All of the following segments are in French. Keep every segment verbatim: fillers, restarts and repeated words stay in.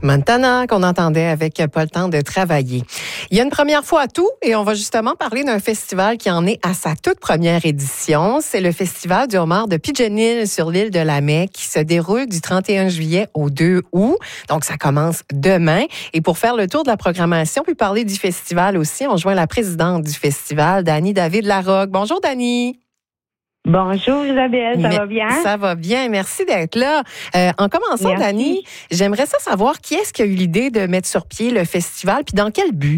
Montana, qu'on entendait avec Pas le temps de travailler. Il y a une première fois à tout et on va justement parler d'un festival qui en est à sa toute première édition. C'est le Festival du homard de Pigeon Hill sur l'île de la Mai qui se déroule du trente et un juillet au deux août. Donc, ça commence demain. Et pour faire le tour de la programmation puis parler du festival aussi, on joint la présidente du festival, Dany David Larocque. Bonjour, Dany. Bonjour Isabelle, ça Mais, va bien? Ça va bien, merci d'être là. Euh, en commençant, merci. Dany, j'aimerais ça savoir qui est-ce qui a eu l'idée de mettre sur pied le festival, puis dans quel but?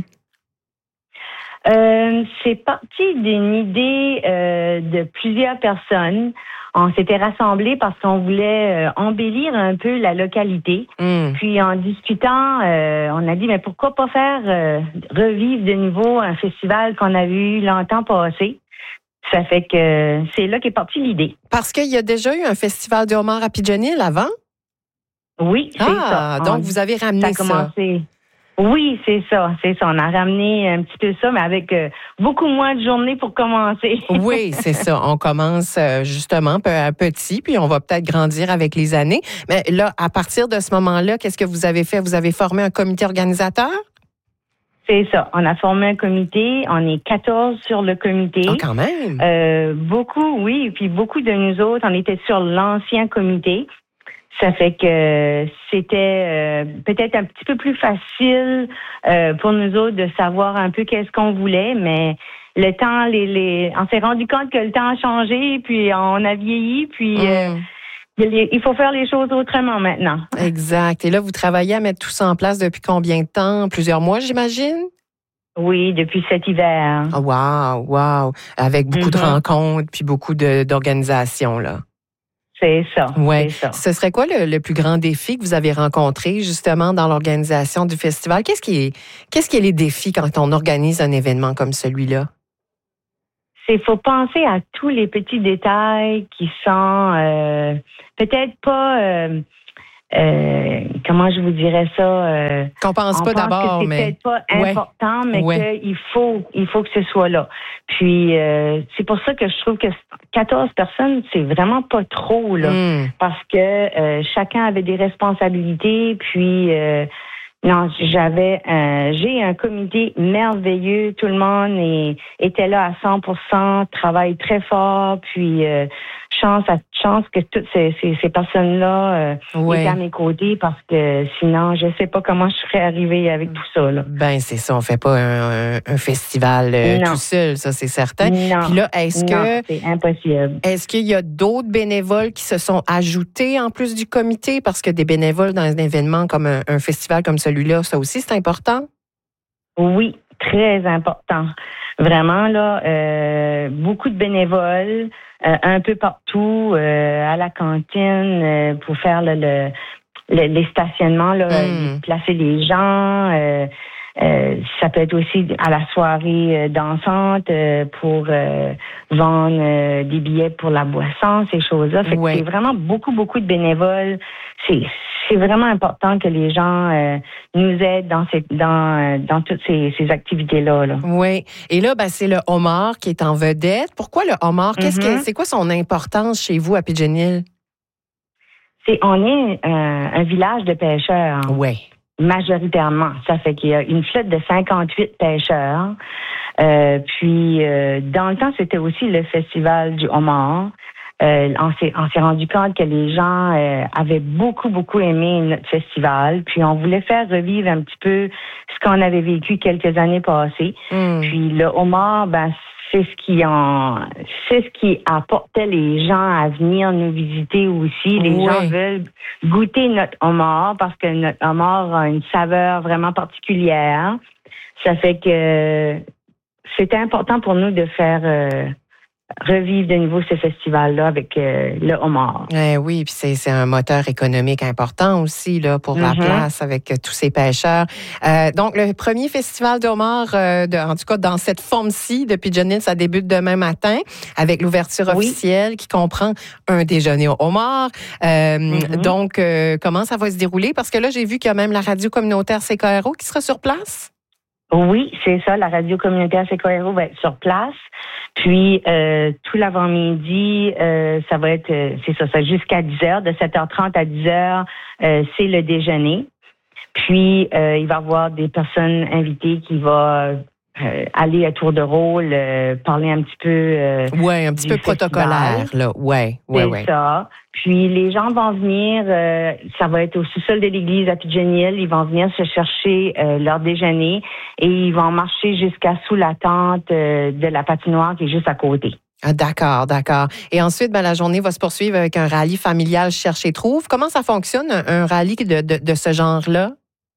Euh, c'est parti d'une idée euh, de plusieurs personnes. On s'était rassemblés parce qu'on voulait euh, embellir un peu la localité. Mm. Puis en discutant, euh, on a dit, mais pourquoi pas faire euh, revivre de nouveau un festival qu'on avait eu longtemps passé? Ça fait que c'est là qu'est partie l'idée. Parce qu'il y a déjà eu un festival du homard à Pigeon Hill avant? Oui, c'est ah, ça. Donc, on, vous avez ramené ça. Ça a commencé. Oui, c'est ça, c'est ça. On a ramené un petit peu ça, mais avec euh, beaucoup moins de journées pour commencer. Oui, c'est ça. On commence euh, justement peu à petit, puis on va peut-être grandir avec les années. Mais là, à partir de ce moment-là, qu'est-ce que vous avez fait? Vous avez formé un comité organisateur? C'est ça. On a formé un comité. On est quatorze sur le comité. Oh, quand même! Euh, beaucoup, oui. Puis beaucoup de nous autres, on était sur l'ancien comité. Ça fait que c'était euh, peut-être un petit peu plus facile euh, pour nous autres de savoir un peu qu'est-ce qu'on voulait, mais le temps, les, les, on s'est rendu compte que le temps a changé, puis on a vieilli, puis mm. euh, il faut faire les choses autrement maintenant. Exact. Et là, vous travaillez à mettre tout ça en place depuis combien de temps? Plusieurs mois, j'imagine? Oui, depuis cet hiver. Oh, wow, wow. Avec beaucoup mm-hmm. de rencontres puis beaucoup de, d'organisations, là. C'est ça. Ouais. C'est ça. Ce serait quoi le, le plus grand défi que vous avez rencontré justement dans l'organisation du festival? Qu'est-ce qui est, qu'est-ce qui est les défis quand on organise un événement comme celui-là? C'est faut penser à tous les petits détails qui sont euh, peut-être pas euh, euh, comment je vous dirais ça euh, qu'on pense pas pense d'abord, que c'est mais peut-être pas important, ouais. mais ouais. qu'il faut il faut que ce soit là. Puis euh, c'est pour ça que je trouve que quatorze personnes, c'est vraiment pas trop là, mm. parce que euh, chacun avait des responsabilités, puis euh, non, j'avais euh, j'ai un comité merveilleux, tout le monde est, était là à cent pour cent, travaille très fort, puis euh, chance à chance que toutes ces, ces, ces personnes-là euh, ouais. étaient à mes côtés, parce que sinon, je sais pas comment je serais arrivée avec tout ça. Là. Ben c'est ça, on fait pas un, un, un festival euh, tout seul, ça c'est certain. Non, puis là, est-ce non, que c'est impossible. Est-ce qu'il y a d'autres bénévoles qui se sont ajoutés en plus du comité, parce que des bénévoles dans un événement comme un, un festival comme celui-là, ça aussi c'est important? Oui, très important. Vraiment, là, euh, beaucoup de bénévoles, euh, un peu partout, euh, à la cantine, euh, pour faire le, le, le, les stationnements, là, mm. placer les gens. Euh, euh, ça peut être aussi à la soirée euh, dansante euh, pour euh, vendre euh, des billets pour la boisson, ces choses-là. Fait ouais. que c'est vraiment beaucoup, beaucoup de bénévoles. C'est C'est vraiment important que les gens euh, nous aident dans ces, dans, dans toutes ces, ces activités-là. Là. Oui. Et là, ben, c'est le homard qui est en vedette. Pourquoi le homard? Qu'est-ce mm-hmm. que, c'est quoi son importance chez vous à Pigeon Hill? C'est, on est euh, un village de pêcheurs. Oui. Majoritairement. Ça fait qu'il y a une flotte de cinquante-huit pêcheurs. Euh, puis, euh, dans le temps, c'était aussi le festival du homard. Euh, on s'est, on s'est rendu compte que les gens euh, avaient beaucoup, beaucoup aimé notre festival. Puis, on voulait faire revivre un petit peu ce qu'on avait vécu quelques années passées. Mm. Puis, le homard, ben, c'est ce qui en, c'est ce qui apportait les gens à venir nous visiter aussi. Les oui. gens veulent goûter notre homard parce que notre homard a une saveur vraiment particulière. Ça fait que c'était important pour nous de faire euh, revivre de nouveau ce festival-là avec euh, le homard. Eh oui, puis c'est, c'est un moteur économique important aussi là pour mm-hmm. la place avec euh, tous ces pêcheurs. Euh, donc, le premier festival de homard, euh, de, en tout cas dans cette forme-ci de Pigeon Hill, ça débute demain matin avec l'ouverture oui. officielle qui comprend un déjeuner au homard. Euh, mm-hmm. Donc, euh, comment ça va se dérouler? Parce que là, j'ai vu qu'il y a même la radio communautaire C K R O qui sera sur place. Oui, c'est ça. La radio communautaire C K R O va être sur place. Puis, euh, tout l'avant-midi, euh, ça va être, euh, c'est ça, ça jusqu'à dix heures, de sept heures trente à dix heures, euh, c'est le déjeuner. Puis, euh, il va y avoir des personnes invitées qui vont euh, aller à tour de rôle, euh, parler un petit peu euh, Oui, un petit peu festival. Protocolaire, là. Oui, oui, C'est oui. ça. Puis, les gens vont venir, euh, ça va être au sous-sol de l'église à Pigeon-Hill, ils vont venir se chercher euh, leur déjeuner et ils vont marcher jusqu'à sous la tente euh, de la patinoire qui est juste à côté. Ah, d'accord, d'accord. Et ensuite, ben, la journée va se poursuivre avec un rallye familial Cherche et Trouve. Comment ça fonctionne, un, un rallye de, de, de ce genre-là?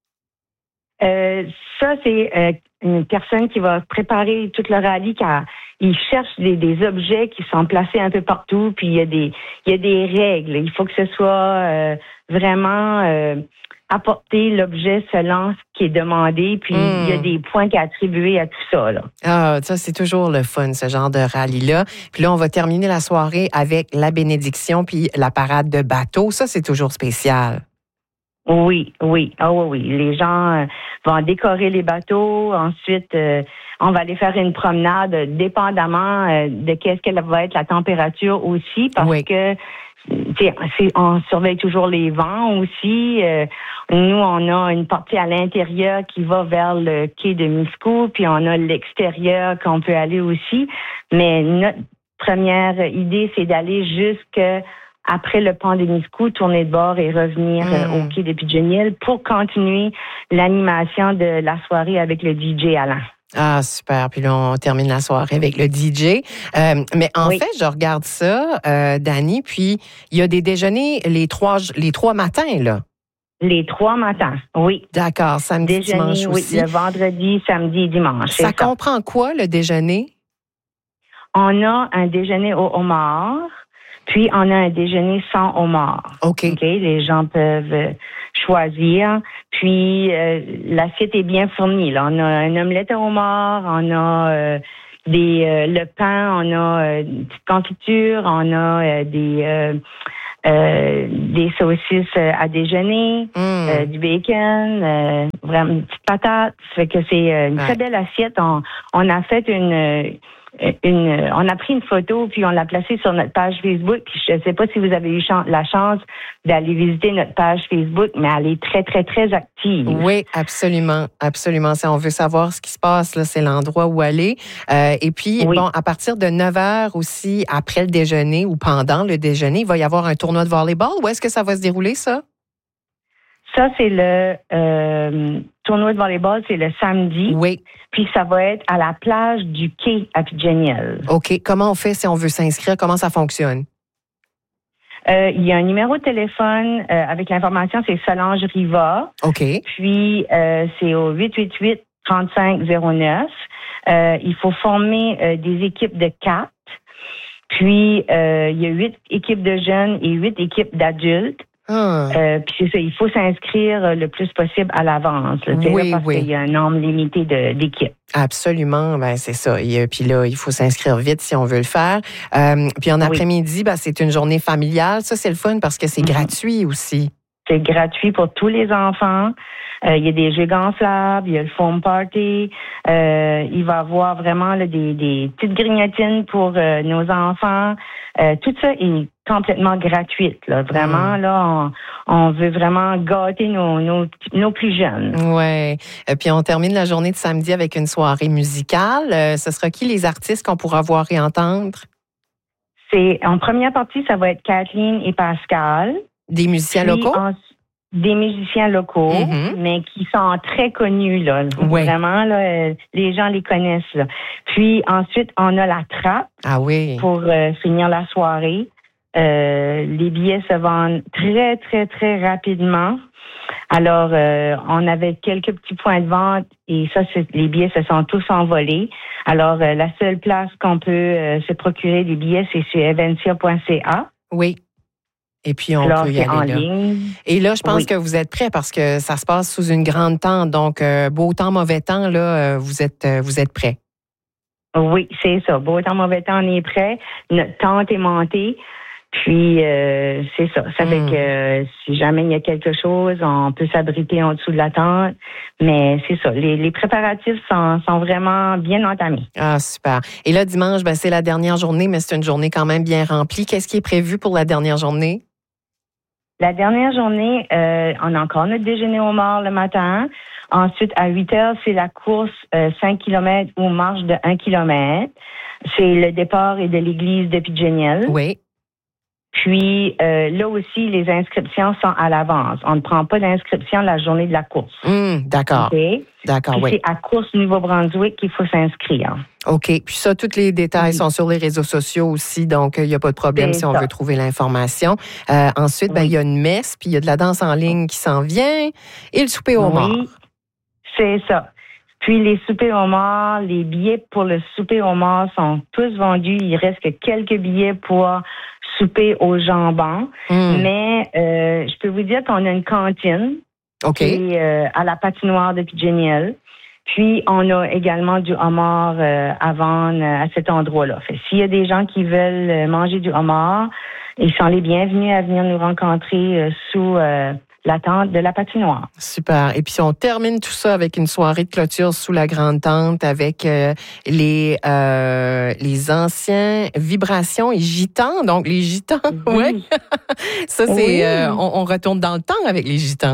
Euh, ça, c'est euh, une personne qui va préparer tout le rallye. Car il cherche des, des objets qui sont placés un peu partout, puis il y a des, il y a des règles. Il faut que ce soit euh, vraiment euh, apporter l'objet selon ce qui est demandé, puis mm. il y a des points qui sont attribués à tout ça, là. Ah, ça, c'est toujours le fun, ce genre de rallye-là. Puis là, on va terminer la soirée avec la bénédiction puis la parade de bateau. Ça, c'est toujours spécial. Oui, oui. Ah oh, oui, oui. Les gens euh, vont décorer les bateaux. Ensuite, euh, on va aller faire une promenade, dépendamment euh, de qu'est-ce qu'elle va être la température aussi, parce oui. que c'est, c'est, on surveille toujours les vents aussi. Euh, nous, on a une partie à l'intérieur qui va vers le quai de Miscou, puis on a l'extérieur qu'on peut aller aussi. Mais notre première idée, c'est d'aller jusque après le pont de Miscou, tourner de bord et revenir mmh. au quai de Pigeon-Hill pour continuer l'animation de la soirée avec le D J Alain. Ah, super. Puis là, on termine la soirée avec le D J. Euh, mais en oui. fait, je regarde ça, euh, Dani, puis il y a des déjeuners les trois, les trois matins, là. Les trois matins, oui. D'accord. Samedi, déjeuner, dimanche oui, aussi. Le vendredi, samedi et dimanche. Ça comprend ça. Quoi, le déjeuner? On a un déjeuner au homard. Puis, on a un déjeuner sans homard. OK. OK. Les gens peuvent euh, choisir. Puis, euh, l'assiette est bien fournie. Là. On a un omelette au homard, on a euh, des, euh, le pain, on a euh, une petite confiture, on a euh, des, euh, euh, des saucisses à déjeuner, mm. euh, du bacon, euh, vraiment une petite patate. Ça fait que c'est une ouais. très belle assiette. On, on a fait une... Une, on a pris une photo puis on l'a placée sur notre page Facebook. Puis je ne sais pas si vous avez eu ch- la chance d'aller visiter notre page Facebook, mais elle est très, très, très active. Oui, absolument. Absolument. Si on veut savoir ce qui se passe, là, c'est l'endroit où aller. Euh, et puis, oui. bon, à partir de neuf heures aussi, après le déjeuner ou pendant le déjeuner, il va y avoir un tournoi de volleyball. Où est-ce que ça va se dérouler, ça? Ça, c'est le euh, tournoi de volleyball, c'est le samedi. Oui. Puis ça va être à la plage du quai à Pigeon-Hill. OK. Comment on fait si on veut s'inscrire? Comment ça fonctionne? Euh, il y a un numéro de téléphone euh, avec l'information, c'est Solange Riva. OK. Puis euh, c'est au huit huit huit, trente-cinq zéro neuf. Euh, il faut former euh, des équipes de quatre. Puis euh, il y a huit équipes de jeunes et huit équipes d'adultes. Ah. Euh, puis c'est ça, il faut s'inscrire le plus possible à l'avance. Là, oui, là, parce oui. qu'il y a un nombre limité de, d'équipes. Absolument, ben c'est ça. Et puis là, il faut s'inscrire vite si on veut le faire. Euh, puis en après-midi, oui. ben, c'est une journée familiale. Ça, c'est le fun parce que c'est mm-hmm. gratuit aussi. C'est gratuit pour tous les enfants. Euh, il y a des jeux gonflables, il y a le foam party. Euh, il va y avoir vraiment là, des, des petites grignotines pour euh, nos enfants. Euh, tout ça est complètement gratuit. Là. Vraiment, mmh. là, on, on veut vraiment gâter nos, nos, nos plus jeunes. Oui. Puis on termine la journée de samedi avec une soirée musicale. Euh, ce sera qui les artistes qu'on pourra voir et entendre? C'est, en première partie, ça va être Kathleen et Pascal. Des musiciens Puis, locaux? En, des musiciens locaux, mm-hmm. mais qui sont très connus, là. Oui. Vraiment, là, les gens les connaissent, là. Puis ensuite, on a la trappe. Ah oui. Pour euh, finir la soirée. Euh, les billets se vendent très, très, très rapidement. Alors, euh, on avait quelques petits points de vente et ça, c'est, les billets se sont tous envolés. Alors, euh, la seule place qu'on peut euh, se procurer des billets, c'est sur eventia point c a. Oui. Et puis, on Alors, peut y aller en là. Ligne. Et là, je pense oui. que vous êtes prêts parce que ça se passe sous une grande tente. Donc, euh, beau temps, mauvais temps, là, euh, vous êtes, euh, vous êtes prêts. Oui, c'est ça. Beau temps, mauvais temps, on est prêts. Notre tente est montée. Puis, euh, c'est ça. Ça mm. fait que euh, si jamais il y a quelque chose, on peut s'abriter en dessous de la tente. Mais c'est ça. Les, les préparatifs sont, sont vraiment bien entamés. Ah, super. Et là, dimanche, ben, c'est la dernière journée, mais c'est une journée quand même bien remplie. Qu'est-ce qui est prévu pour la dernière journée? La dernière journée, euh, on a encore notre déjeuner au mort le matin. Ensuite, à huit heures, c'est la course euh, cinq kilomètres ou marche de un kilomètre. C'est le départ et de l'église de Pigeonniel. Oui. Puis, euh, là aussi, les inscriptions sont à l'avance. On ne prend pas d'inscription la journée de la course. Mmh, d'accord. Okay? D'accord, Puis oui. c'est à Course Nouveau-Brunswick qu'il faut s'inscrire. OK. Puis ça, tous les détails Oui. sont sur les réseaux sociaux aussi, donc il n'y a pas de problème C'est si on ça. veut trouver l'information. Euh, ensuite, ben, Oui. il y a une messe, puis il y a de la danse en ligne qui s'en vient et le souper au mort. Oui, c'est ça. Puis les soupers au mort, les billets pour le souper au mort sont tous vendus. Il reste que quelques billets pour souper au jambon. Mm. Mais euh, je peux vous dire qu'on a une cantine OK. qui est euh, à la patinoire de Pigeonniel. Puis on a également du homard euh, à vendre à cet endroit-là. Fait s'il y a des gens qui veulent manger du homard, ils sont les bienvenus à venir nous rencontrer euh, sous euh, la tente de la patinoire. Super. Et puis, on termine tout ça avec une soirée de clôture sous la grande tente avec euh, les euh, les anciens vibrations et gitans. Donc, les gitans, Oui. ouais. Ça, c'est... Oui. Euh, on, on retourne dans le temps avec les gitans.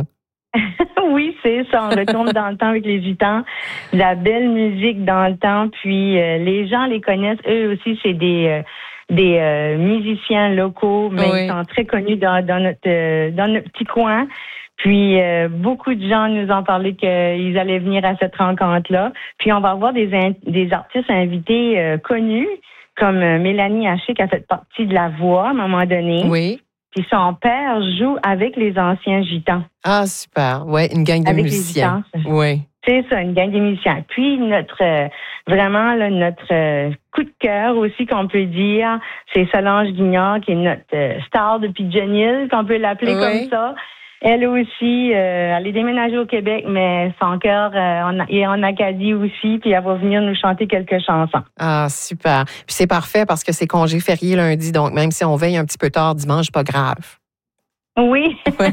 Oui, c'est ça. On retourne dans le temps avec les gitans. La belle musique dans le temps. Puis, euh, les gens les connaissent. Eux aussi, c'est des... Euh, des euh, musiciens locaux, mais oui. ils sont très connus dans, dans notre euh, dans notre petit coin. Puis euh, beaucoup de gens nous ont parlé qu'ils allaient venir à cette rencontre-là. Puis on va avoir des in- des artistes invités euh, connus, comme euh, Mélanie Haché qui a fait partie de La Voix à un moment donné. Oui. Puis son père joue avec les anciens gitans. Ah, super. Ouais, une gang de avec musiciens. Les gitans. Oui. C'est ça, une gang de musiciens. Puis notre euh, vraiment là, notre euh, coup de cœur aussi qu'on peut dire, c'est Solange Guignard qui est notre euh, star de Pigeonniel, qu'on peut l'appeler Oui. comme ça. Elle aussi, euh, elle est déménagée au Québec, mais son cœur euh, est en Acadie aussi, puis elle va venir nous chanter quelques chansons. Ah, super. Puis c'est parfait parce que c'est congé férié lundi, donc même si on veille un petit peu tard dimanche, pas grave. Oui. Ouais.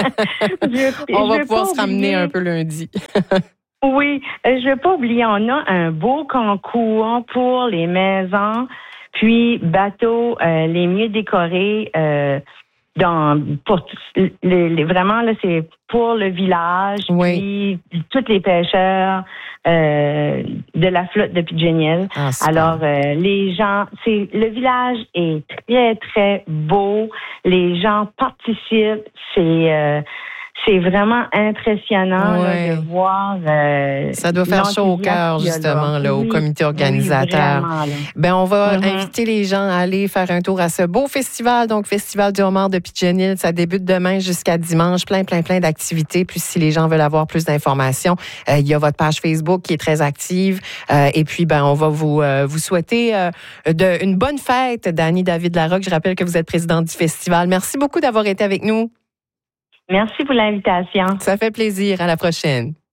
je, on va je pouvoir se oublier. ramener un peu lundi. Oui, euh, je ne vais pas oublier, on a un beau concours pour les maisons, puis bateaux euh, les mieux décorés. Euh, dans pour les, les, vraiment là, c'est pour le village, oui. puis tous les pêcheurs euh, de la flotte de Pigeonniel. Ah, alors euh, les gens, c'est le village est très très beau. Les gens participent. C'est euh, C'est vraiment impressionnant ouais. là, de voir. Euh, ça doit faire chaud au cœur, justement, là, oui, au comité organisateur. Oui, vraiment, ben, on va mm-hmm. inviter les gens à aller faire un tour à ce beau festival, donc Festival du homard de Pigeonniel. Ça débute demain jusqu'à dimanche. Plein, plein, plein d'activités. Puis, si les gens veulent avoir plus d'informations, euh, il y a votre page Facebook qui est très active. Euh, et puis, ben, on va vous, euh, vous souhaiter euh, de, une bonne fête, Dani David-Larocque. Je rappelle que vous êtes présidente du festival. Merci beaucoup d'avoir été avec nous. Merci pour l'invitation. Ça fait plaisir. À la prochaine.